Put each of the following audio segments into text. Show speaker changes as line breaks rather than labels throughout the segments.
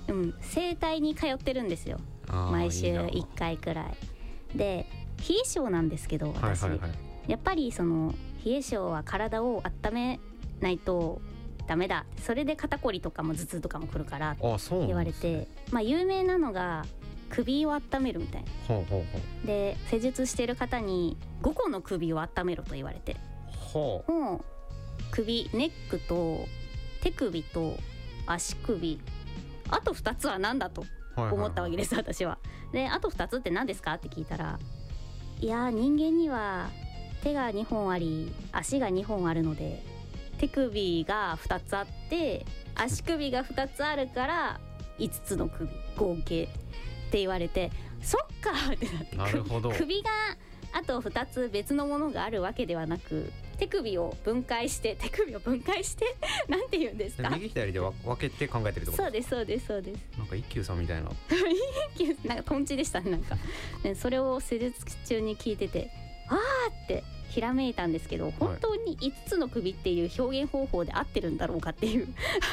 整体に通ってるんですよ。毎週1回くらいで、冷え性なんですけど私、やっぱりその冷え性は体を温めないとダメだ、それで肩こりとかも頭痛とかも来るから言われて、有名なのが首を温めるみたいな。で施術してる方に5個の首を温めろと言われて、もう首、ネックと手首と足首、あと2つは何だと思ったわけです、私は。であと2つって何ですかって聞いたら、いや人間には手が2本あり足が2本あるので、手首が2つあって足首が2つあるから5つの首合計って言われて、そっかってなって、なるほど、首があと2つ別のものがあるわけではなく、手首を分解してなんて言うんですか、
右左で分けて考えてるってこと？
そうですそうですそうです。
なんか一休さんみたいな
なんかトンチでしたね。なんかでそれを施術中に聞いてて、あーってひらめいたんですけど、本当に5つの首っていう表現方法で合ってるんだろうかっていう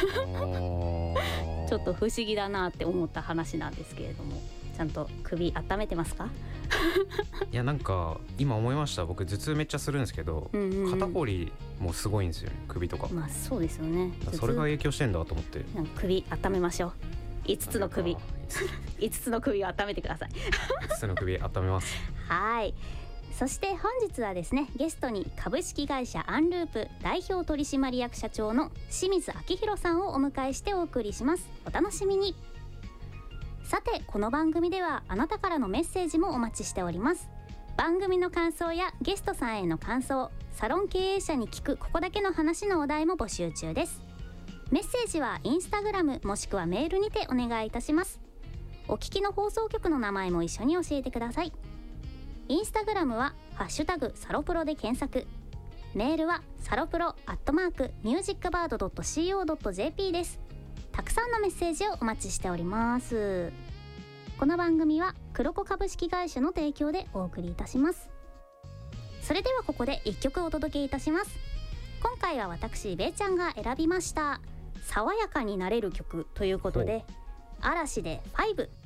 ちょっと不思議だなって思った話なんですけれども、ちゃんと首温めてますか？
いやなんか今思いました。僕頭痛めっちゃするんですけど、肩こりもすごいんですよね、首とか。
そうですよね。
それが影響してんだと思って、
首温めましょう。5つの首5つの首を温めてください
5つの首温めます
はい。そして本日はですね、ゲストに株式会社アンループ代表取締役社長の清水明弘さんをお迎えしてお送りします。お楽しみに。さてこの番組ではあなたからのメッセージもお待ちしております。番組の感想やゲストさんへの感想、サロン経営者に聞くここだけの話のお題も募集中です。メッセージはインスタグラムもしくはメールにてお願いいたします。お聞きの放送局の名前も一緒に教えてください。インスタグラムはハッシュタグサロプロで検索、メールはサロプロ@musicbird.co.jp です。たくさんのメッセージをお待ちしております。この番組は黒子株式会社の提供でお送りいたします。それではここで1曲お届けいたします。今回は私べーちゃんが選びました爽やかになれる曲ということで、嵐で5